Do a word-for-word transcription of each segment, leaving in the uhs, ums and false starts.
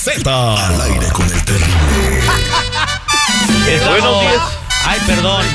Z. Al aire con el terrible. Buenos días. Ay, perdón.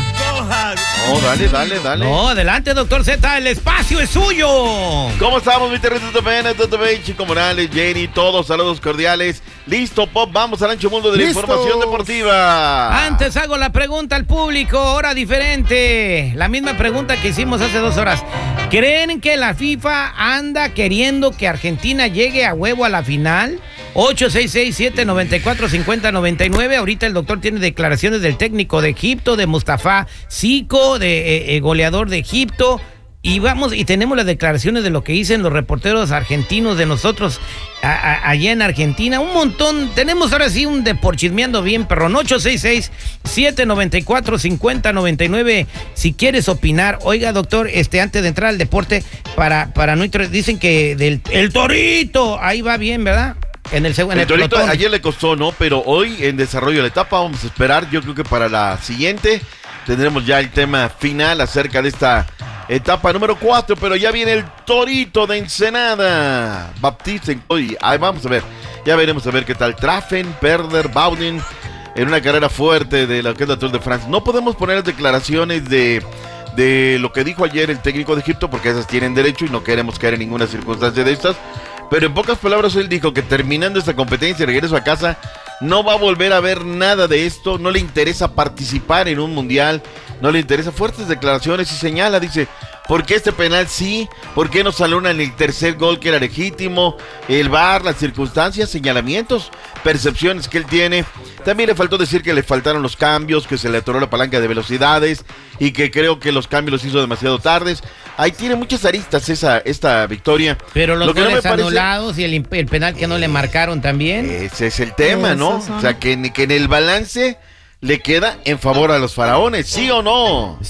No, dale, dale, dale. No, adelante, doctor Z, el espacio es suyo. ¿Cómo estamos, mi terrible Tutupena, Tutupén, Chico Morales, Jenny, todos saludos cordiales? Listo, Pop, vamos al ancho mundo de la ¡Listo! información deportiva. Antes hago la pregunta al público, hora diferente. La misma pregunta que hicimos hace dos horas. ¿Creen que la FIFA anda queriendo que Argentina llegue a huevo a la final? ocho seis seis, siete nueve cuatro, cinco cero nueve nueve. Ahorita el doctor tiene declaraciones del técnico de Egipto, de Mustafa Zico, de eh, eh, goleador de Egipto. Y vamos, y tenemos las declaraciones de lo que dicen los reporteros argentinos de nosotros a, a, allá en Argentina. Un montón. Tenemos ahora sí un deporchismeando bien, perrón. ocho seis seis, siete nueve cuatro, cinco cero nueve nueve. Si quieres opinar. Oiga, doctor, este, antes de entrar al deporte, para, para no intro- dicen que del el Torito, ahí va bien, ¿verdad? En el segundo. El Torito ayer le costó, ¿no? Pero hoy en desarrollo de la etapa vamos a esperar. Yo creo que para la siguiente tendremos ya el tema final acerca de esta etapa número cuatro. Pero ya viene el Torito de Ensenada. Baptisten hoy. Ahí vamos a ver. Ya veremos a ver qué tal. Trafen, Perder, Baudin en una carrera fuerte de lo que es la Tour de France. No podemos poner declaraciones de, de lo que dijo ayer el técnico de Egipto porque esas tienen derecho y no queremos caer en ninguna circunstancia de estas. Pero en pocas palabras él dijo que terminando esta competencia y regreso a casa no va a volver a ver nada de esto, no le interesa participar en un mundial, no le interesa. Fuertes declaraciones y señala, dice, ¿por qué este penal sí? ¿Por qué nos anulan el tercer gol que era legítimo? El V A R, las circunstancias, señalamientos, percepciones que él tiene. También le faltó decir que le faltaron los cambios, que se le atoró la palanca de velocidades y que creo que los cambios los hizo demasiado tardes. Ahí tiene muchas aristas esa esta victoria. Pero los Lo que goles no me parece, anulados y el, el penal que no le marcaron también. ese es el tema, ¿no? O sea, que, que en el balance le queda en favor a los faraones, ¿sí o no?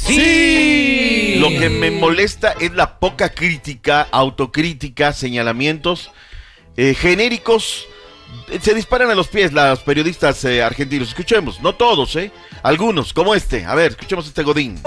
¡Sí! Lo que me molesta es la poca crítica, autocrítica, señalamientos eh, genéricos. Se disparan a los pies los periodistas eh, argentinos. Escuchemos, no todos, ¿eh? Algunos, como este. A ver, escuchemos este Godín.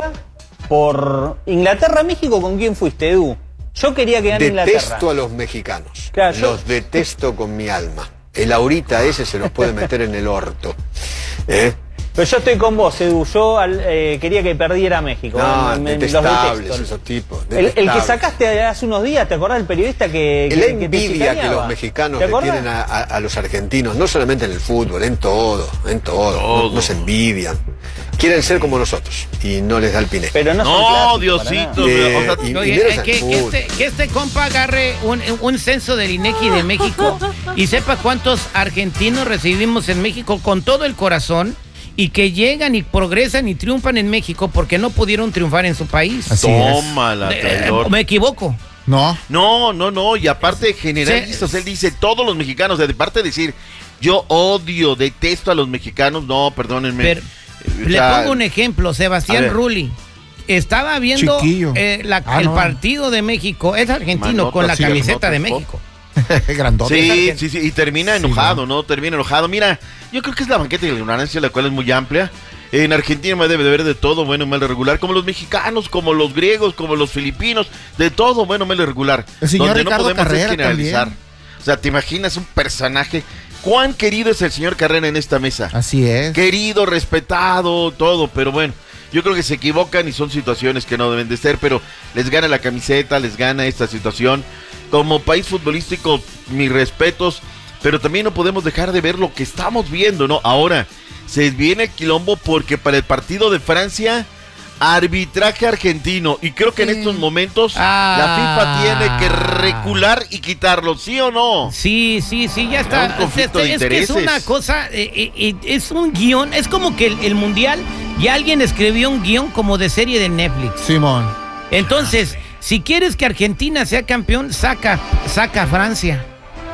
Por Inglaterra-México, ¿con quién fuiste, Edu? Yo quería que gane Inglaterra. Detesto a los mexicanos. Claro, yo- Los detesto con mi alma. El ahorita ese se los puede meter en el orto. ¿Eh? Pero yo estoy con vos, Edu. Yo al- eh, quería que perdiera México. No, Me- me- los detestables detesto. esos tipos. El, el que detestables. sacaste hace unos días, ¿te acordás del periodista que, La que, que te envidia que chicaneaba? los mexicanos ¿Te le acordás? tienen a, a- a los argentinos, no solamente en el fútbol, en todo, en todo. Todo. No, nos envidian. Quieren ser como nosotros y no les da el pine. Pero no, son No, clásicos, Diosito. Eh, O sea, y- Oye, menos eh, al que, que fútbol. este, que este compa agarre un, un censo del INEGI de México y sepa cuántos argentinos recibimos en México con todo el corazón y que llegan y progresan y triunfan en México porque no pudieron triunfar en su país. Así tómala, Eh, eh, traidor. me equivoco. No. No, no, no, y aparte generalistas, Se- él dice todos los mexicanos, de parte de decir yo odio, detesto a los mexicanos, no, perdónenme. Pero, Eh, o le sea, pongo un ejemplo, a Sebastián ver. Rulli. Estaba viendo Chiquillo. eh, la- Ah, el no. partido de México, es argentino Manota, con la sí, camiseta manota, de Pop. México. Grandote. Sí, sí, sí, y termina Sí, enojado, ¿no? Termina enojado. Mira, yo creo que es la banqueta de la ignorancia, la cual es muy amplia. En Argentina me debe de ver de todo, bueno, malo, regular, como los mexicanos, como los griegos, como los filipinos, de todo, bueno, malo, regular. El señor Donde Ricardo no podemos es Carrera generalizar. también. O sea, ¿te imaginas un personaje? ¿Cuán querido es el señor Carrera en esta mesa? Así es. Querido, respetado, todo, pero bueno, yo creo que se equivocan y son situaciones que no deben de ser, pero les gana la camiseta, les gana esta situación. Como país futbolístico, mis respetos, pero también no podemos dejar de ver lo que estamos viendo, ¿no? Ahora, se viene el quilombo porque para el partido de Francia, arbitraje argentino, y creo que en estos momentos Ah. la FIFA tiene que recular y quitarlo, ¿sí o no? Sí, sí, sí, ya Hay está. un conflicto de es que es intereses. una cosa, eh, eh, eh, es un guión, es como que el, el mundial, ya alguien escribió un guión como de serie de Netflix. Simón. Entonces, si quieres que Argentina sea campeón, saca, saca a Francia.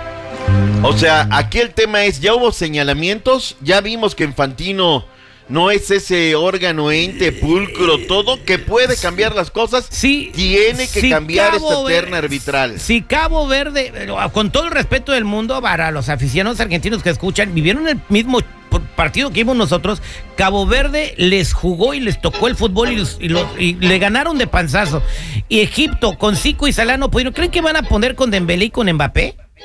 O sea, aquí el tema es, ya hubo señalamientos, ya vimos que Infantino no es ese órgano, ente, pulcro, todo, que puede cambiar las cosas, Sí, tiene que si cambiar Cabo esta Ver- terna arbitral. Si Cabo Verde, eh, con todo el respeto del mundo para los aficionados argentinos que escuchan, vivieron el mismo p- partido que vimos nosotros. Cabo Verde les jugó y les tocó el fútbol y, los- y los- y le ganaron de panzazo. Y Egipto con Zico y Salah no pudieron. ¿Creen que van a poner con Dembélé y con Mbappé?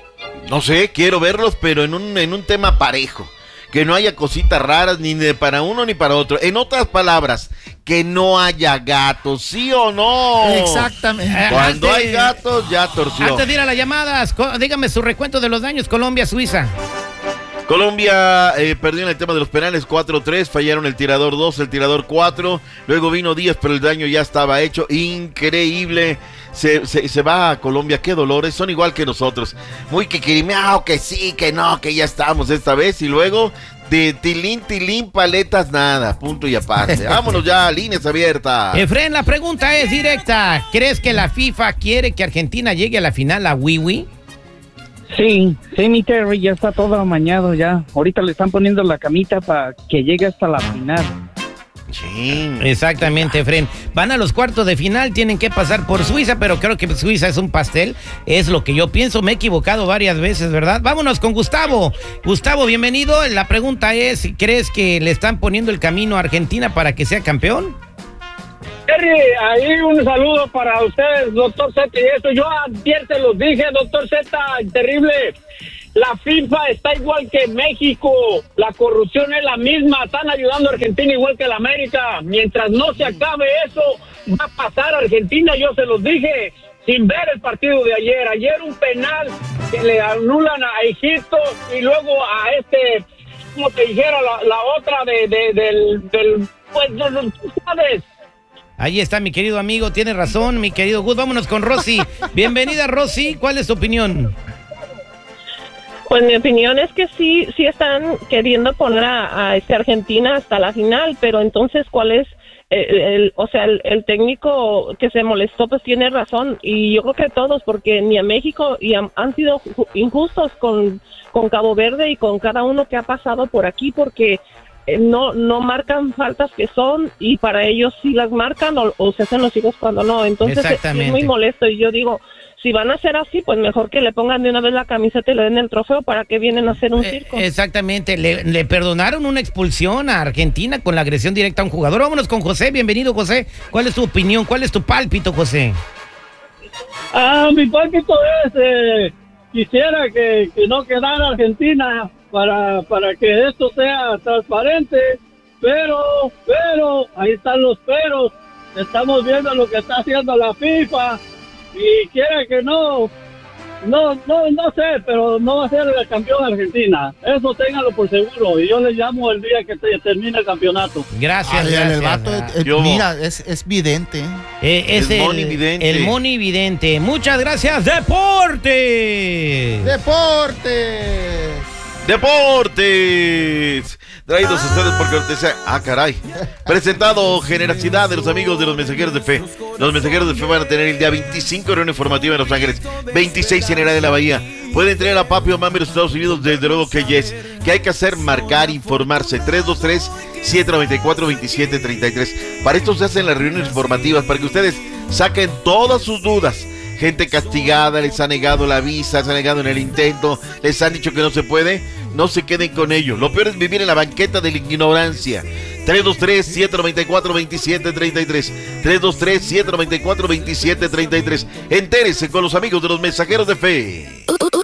No sé, quiero verlos, pero en un, en un tema parejo. Que no haya cositas raras ni de para uno ni para otro. En otras palabras, que no haya gatos, ¿sí o no? Exactamente. Cuando Antes- hay gatos, ya torció. Antes de ir a las llamadas, co- dígame su recuento de los daños, Colombia-Suiza. Colombia eh, perdió en el tema de los penales cuatro tres, fallaron el tirador dos, el tirador cuatro, luego vino Díaz, pero el daño ya estaba hecho, increíble, se, se, se va a Colombia, qué dolores, son igual que nosotros, muy que quirimeao, que sí, que no, que ya estamos esta vez, y luego de tilín, tilín, paletas, nada, punto y aparte. Vámonos ya, líneas abiertas. Efren, la pregunta es directa. ¿Crees que la FIFA quiere que Argentina llegue a la final a Wiwi? Sí, sí, mi Terry, ya está todo amañado ya. Ahorita le están poniendo la camita para que llegue hasta la final. Chin. Exactamente, Efren. Van a los cuartos de final, tienen que pasar por Suiza, pero creo que Suiza es un pastel. Es lo que yo pienso, me he equivocado varias veces, ¿verdad? Vámonos con Gustavo. Gustavo, bienvenido. La pregunta es, ¿crees que le están poniendo el camino a Argentina para que sea campeón? Terry, ahí un saludo para ustedes, doctor Z, y eso yo ayer se los dije, doctor Z, terrible. La FIFA está igual que México, la corrupción es la misma, están ayudando a Argentina igual que la América. Mientras no se acabe eso, va a pasar a Argentina, yo se los dije, sin ver el partido de ayer. Ayer un penal que le anulan a Egipto y luego a este, como te dijera, la, la otra de, de, del, del, pues, no, no, tú sabes. Ahí está mi querido amigo, tiene razón, mi querido Gus. Vámonos con Rosy. Bienvenida, Rosy. ¿Cuál es tu opinión? Pues mi opinión es que sí, sí están queriendo poner a, a este Argentina hasta la final, pero entonces, ¿cuál es? El, el, o sea, el, el técnico que se molestó, pues tiene razón, y yo creo que todos, porque ni a México y han, han sido injustos con, con Cabo Verde y con cada uno que ha pasado por aquí, porque no no marcan faltas que son, y para ellos sí las marcan o, o se hacen los hijos cuando no. Entonces es, es muy molesto, y yo digo, si van a hacer así, pues mejor que le pongan de una vez la camiseta y le den el trofeo. ¿Para qué vienen a hacer un circo? Eh, exactamente, le, le perdonaron una expulsión a Argentina con la agresión directa a un jugador. Vámonos con José, bienvenido José. ¿Cuál es tu opinión? ¿Cuál es tu pálpito, José? Ah, mi pálpito es, eh, quisiera que, que no quedara Argentina para, para que esto sea transparente, pero, pero, ahí están los peros, estamos viendo lo que está haciendo la FIFA, y quiera que no, no, no, no sé, pero no va a ser el campeón Argentina, eso ténganlo por seguro, y yo les llamo el día que te, termine el campeonato. Gracias, Ay, gracias. el vato, eh, eh, mira, es, es vidente. Eh, es, Es el, monividente. el monividente. Muchas gracias, Deportes. ¡Deportes! Deportes, traídos a ustedes por cortesía. Ah, caray. Presentado generosidad de los amigos de los Mensajeros de Fe. Los Mensajeros de Fe van a tener el día veinticinco reunión informativa en Los Ángeles, veintiséis en Herrera de la Bahía. Pueden traer a Papi o Mami de los Estados Unidos, desde luego que yes. ¿Qué hay que hacer? Marcar, informarse. tres dos tres, siete nueve cuatro, dos siete tres tres. Para esto se hacen las reuniones informativas, para que ustedes saquen todas sus dudas. Gente castigada, les ha negado la visa, les ha negado en el intento, les han dicho que no se puede, no se queden con ello. Lo peor es vivir en la banqueta de la ignorancia. tres dos tres, siete nueve cuatro, dos siete tres tres. tres dos tres, siete nueve cuatro, dos siete tres tres. Entérese con los amigos de los Mensajeros de Fe.